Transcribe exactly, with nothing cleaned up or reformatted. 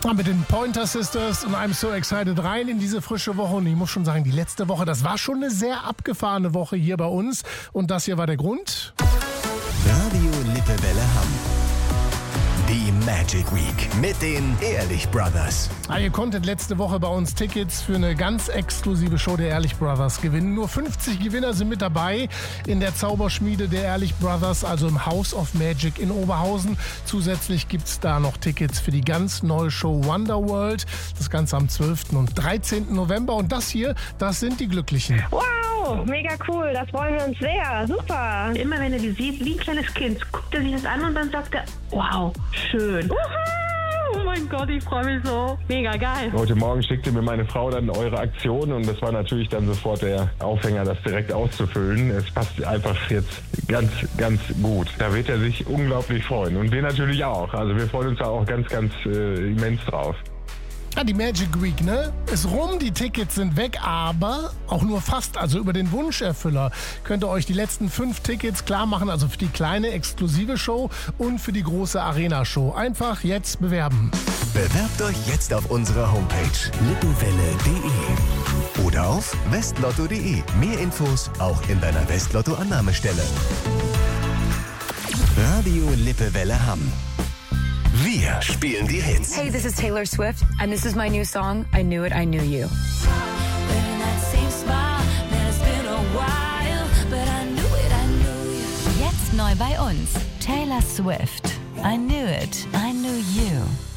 Mit den Pointer Sisters und I'm So Excited rein in diese frische Woche. Und ich muss schon sagen, die letzte Woche, das war schon eine sehr abgefahrene Woche hier bei uns. Und das hier war der Grund. Radio Lippewelle Hamm. Die Magic Week mit den Ehrlich Brothers. Ah, ihr konntet letzte Woche bei uns Tickets für eine ganz exklusive Show der Ehrlich Brothers gewinnen. Nur fünfzig Gewinner sind mit dabei in der Zauberschmiede der Ehrlich Brothers, also im House of Magic in Oberhausen. Zusätzlich gibt es da noch Tickets für die ganz neue Show Wonderworld. Das Ganze am zwölften und dreizehnten November. Und das hier, das sind die Glücklichen. Wow, mega cool, das freuen wir uns sehr. Super. Immer wenn er die sieht, wie ein kleines Kind, guckt er sich das an und dann sagt er, wow, schön. Oh mein Gott, ich freue mich so. Mega geil. Heute Morgen schickte mir meine Frau dann eure Aktion und das war natürlich dann sofort der Aufhänger, das direkt auszufüllen. Es passt einfach jetzt ganz, ganz gut. Da wird er sich unglaublich freuen und wir natürlich auch. Also wir freuen uns da auch ganz, ganz äh, immens drauf. Ja, die Magic Week, ne? Ist rum, die Tickets sind weg, aber auch nur fast. Also über den Wunscherfüller könnt ihr euch die letzten fünf Tickets klar machen, also für die kleine exklusive Show und für die große Arena-Show. Einfach jetzt bewerben. Bewerbt euch jetzt auf unserer Homepage lippewelle punkt de oder auf westlotto punkt de. Mehr Infos auch in deiner Westlotto-Annahmestelle. Radio Lippewelle Hamm. Wir spielen die Hits. Hey, this is Taylor Swift, and this is my new song, I Knew It, I Knew You. Jetzt neu bei uns, Taylor Swift, I Knew It, I Knew You.